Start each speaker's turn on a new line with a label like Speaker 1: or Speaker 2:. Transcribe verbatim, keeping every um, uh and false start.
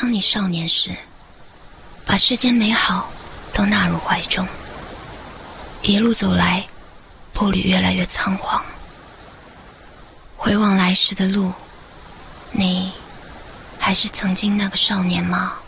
Speaker 1: 当你少年时，把世间美好都纳入怀中，一路走来，步履越来越仓皇。回望来时的路，你还是曾经那个少年吗？